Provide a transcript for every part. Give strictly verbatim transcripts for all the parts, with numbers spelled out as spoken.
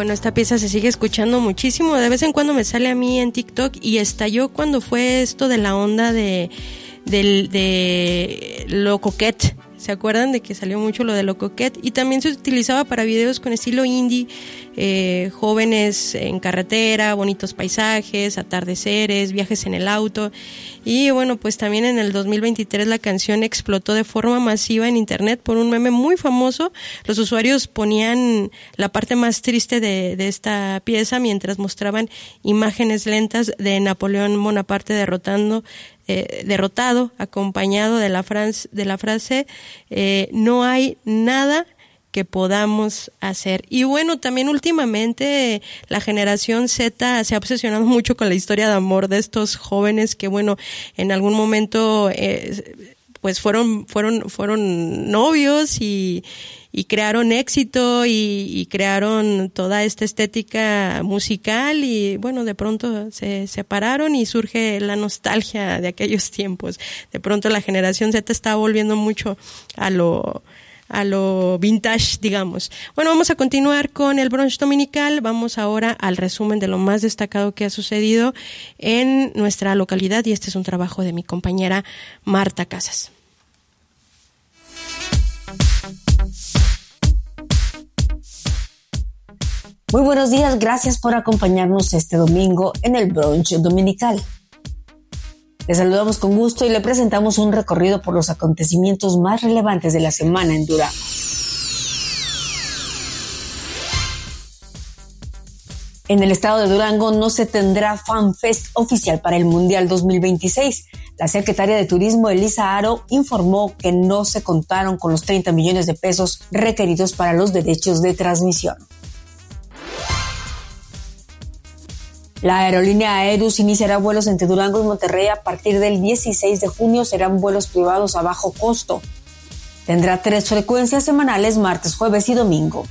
bueno, esta pieza se sigue escuchando muchísimo, de vez en cuando me sale a mí en TikTok y estalló cuando fue esto de la onda de, de, de lo coquette. ¿Se acuerdan de que salió mucho lo de lo coquette? Y también se utilizaba para videos con estilo indie, eh, jóvenes en carretera, bonitos paisajes, atardeceres, viajes en el auto. Y bueno, pues también en el dos mil veintitrés la canción explotó de forma masiva en internet por un meme muy famoso. Los usuarios ponían la parte más triste de, de esta pieza mientras mostraban imágenes lentas de Napoleón Bonaparte derrotando Eh, derrotado, acompañado de la, frase, de la frase eh, no hay nada que podamos hacer. Y bueno, también últimamente eh, la generación Z se ha obsesionado mucho con la historia de amor de estos jóvenes que, bueno, en algún momento eh, pues fueron fueron fueron novios y y crearon éxito y, y crearon toda esta estética musical y bueno, de pronto se separaron y surge la nostalgia de aquellos tiempos. De pronto la generación Z está volviendo mucho a lo a lo vintage, digamos. Bueno, vamos a continuar con el brunch dominical. Vamos ahora al resumen de lo más destacado que ha sucedido en nuestra localidad y este es un trabajo de mi compañera Marta Casas. Muy buenos días, gracias por acompañarnos este domingo en el brunch dominical. Les saludamos con gusto y le presentamos un recorrido por los acontecimientos más relevantes de la semana en Durango. En el estado de Durango no se tendrá FanFest oficial para el Mundial dos mil veintiséis. La secretaria de Turismo, Elisa Aro, informó que no se contaron con los treinta millones de pesos requeridos para los derechos de transmisión. La aerolínea Aerus iniciará vuelos entre Durango y Monterrey a partir del dieciséis de junio. Serán vuelos privados a bajo costo. Tendrá tres frecuencias semanales, martes, jueves y domingo.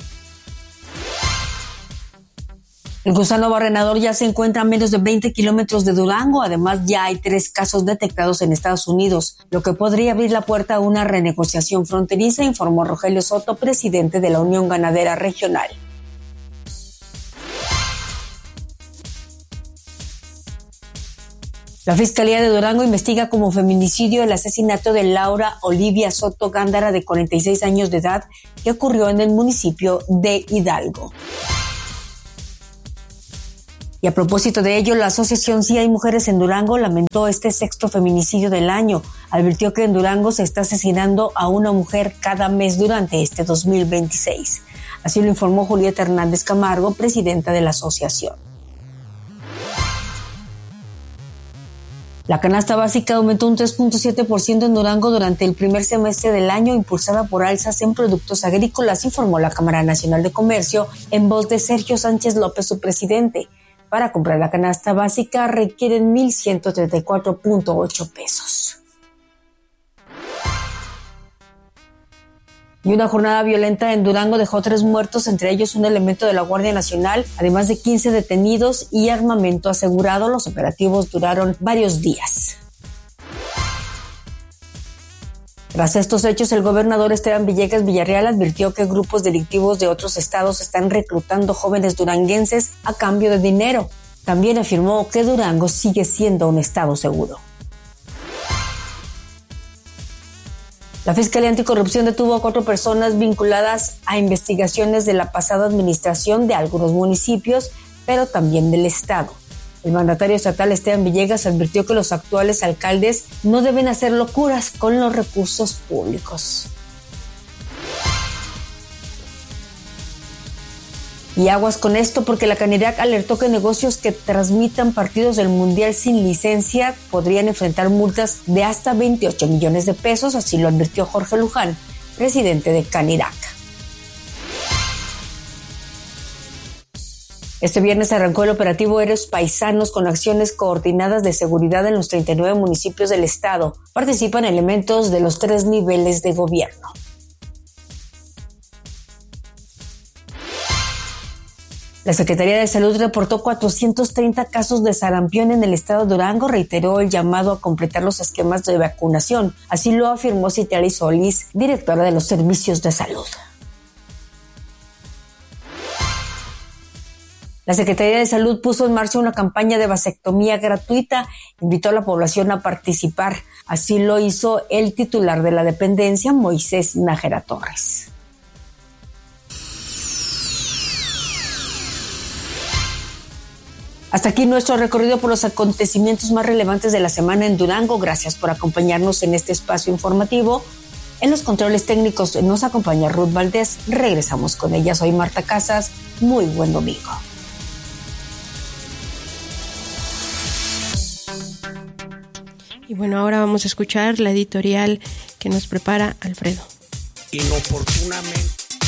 El gusano barrenador ya se encuentra a menos de veinte kilómetros de Durango. Además, ya hay tres casos detectados en Estados Unidos, lo que podría abrir la puerta a una renegociación fronteriza, informó Rogelio Soto, presidente de la Unión Ganadera Regional. La Fiscalía de Durango investiga como feminicidio el asesinato de Laura Olivia Soto Gándara, de cuarenta y seis años de edad, que ocurrió en el municipio de Hidalgo. Y a propósito de ello, la asociación Sí Hay Mujeres en Durango lamentó este sexto feminicidio del año. Advirtió que en Durango se está asesinando a una mujer cada mes durante este dos mil veintiséis. Así lo informó Julieta Hernández Camargo, presidenta de la asociación. La canasta básica aumentó un tres punto siete por ciento en Durango durante el primer semestre del año, impulsada por alzas en productos agrícolas, informó la Cámara Nacional de Comercio en voz de Sergio Sánchez López, su presidente. Para comprar la canasta básica requieren mil ciento treinta y cuatro punto ocho pesos. Y una jornada violenta en Durango dejó tres muertos, entre ellos un elemento de la Guardia Nacional, además de quince detenidos y armamento asegurado. Los operativos duraron varios días. Tras estos hechos, el gobernador Esteban Villegas Villarreal advirtió que grupos delictivos de otros estados están reclutando jóvenes duranguenses a cambio de dinero. También afirmó que Durango sigue siendo un estado seguro. La Fiscalía Anticorrupción detuvo a cuatro personas vinculadas a investigaciones de la pasada administración de algunos municipios, pero también del estado. El mandatario estatal Esteban Villegas advirtió que los actuales alcaldes no deben hacer locuras con los recursos públicos. Y aguas con esto, porque la Canirac alertó que negocios que transmitan partidos del Mundial sin licencia podrían enfrentar multas de hasta veintiocho millones de pesos, así lo advirtió Jorge Luján, presidente de Canirac. Este viernes arrancó el operativo Héroes Paisanos con acciones coordinadas de seguridad en los treinta y nueve municipios del estado. Participan elementos de los tres niveles de gobierno. La Secretaría de Salud reportó cuatrocientos treinta casos de sarampión en el estado de Durango. Reiteró el llamado a completar los esquemas de vacunación. Así lo afirmó Citlali Solís, directora de los servicios de salud. La Secretaría de Salud puso en marcha una campaña de vasectomía gratuita, invitó a la población a participar. Así lo hizo el titular de la dependencia, Moisés Nájera Torres. Hasta aquí nuestro recorrido por los acontecimientos más relevantes de la semana en Durango. Gracias por acompañarnos en este espacio informativo. En los controles técnicos nos acompaña Ruth Valdés. Regresamos con ella. Soy Marta Casas. Muy buen domingo. Y bueno, ahora vamos a escuchar la editorial que nos prepara Alfredo. Inoportunamente.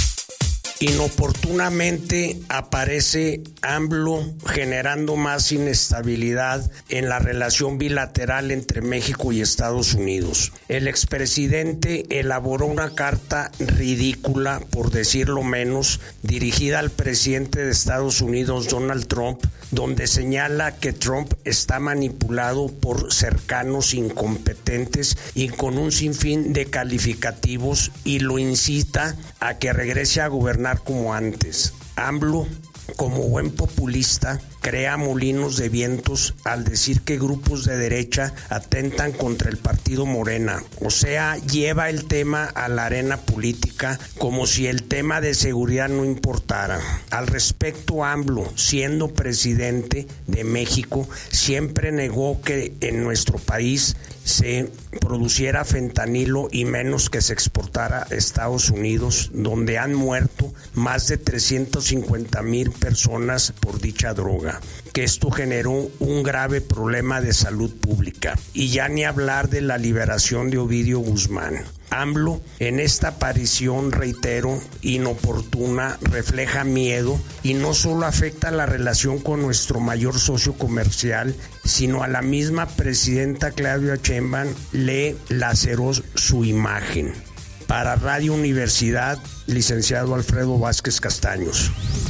Inoportunamente aparece AMLO generando más inestabilidad en la relación bilateral entre México y Estados Unidos. El expresidente elaboró una carta ridícula, por decirlo menos, dirigida al presidente de Estados Unidos, Donald Trump, donde señala que Trump está manipulado por cercanos incompetentes y con un sinfín de calificativos, y lo incita a que regrese a gobernar como antes. AMLO, como buen populista, crea molinos de vientos al decir que grupos de derecha atentan contra el partido Morena. O sea, lleva el tema a la arena política como si el tema de seguridad no importara. Al respecto, AMLO, siendo presidente de México, siempre negó que en nuestro país se produciera fentanilo y menos que se exportara a Estados Unidos, donde han muerto más de trescientas cincuenta mil personas por dicha droga, que esto generó un grave problema de salud pública. Y ya ni hablar de la liberación de Ovidio Guzmán. AMLO, en esta aparición, reitero, inoportuna, refleja miedo y no solo afecta la relación con nuestro mayor socio comercial, sino a la misma presidenta Claudia Sheinbaum le laceró su imagen. Para Radio Universidad, licenciado Alfredo Vázquez Castaños.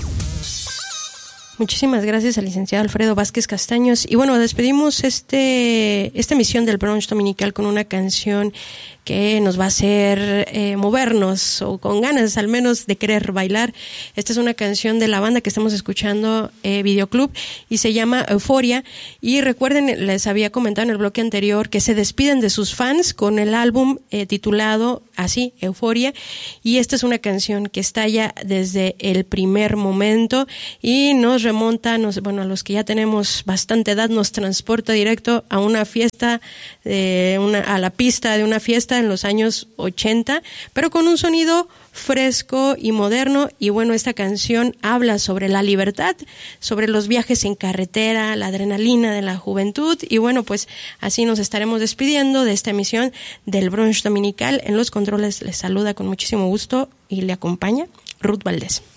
Muchísimas gracias al licenciado Alfredo Vázquez Castaños. Y bueno, despedimos este esta emisión del Brunch Dominical con una canción que nos va a hacer eh, movernos, o con ganas al menos de querer bailar. Esta es una canción de la banda que estamos escuchando, eh, Videoclub, y se llama Euforia. Y recuerden, les había comentado en el bloque anterior que se despiden de sus fans con el álbum eh, titulado así, Euforia, y esta es una canción que estalla desde el primer momento y nos remonta, nos, bueno, a los que ya tenemos bastante edad, nos transporta directo a una fiesta, de una, a la pista de una fiesta en los años ochenta, pero con un sonido fresco y moderno. Y bueno, esta canción habla sobre la libertad, sobre los viajes en carretera, la adrenalina de la juventud. Y bueno, pues así nos estaremos despidiendo de esta emisión del Brunch Dominical. En los controles les saluda con muchísimo gusto y le acompaña Ruth Valdés.